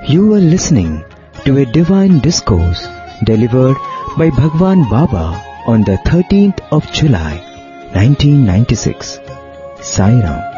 You are listening to a divine discourse delivered by Bhagwan Baba on the 13th of July, 1996. Sai Ram.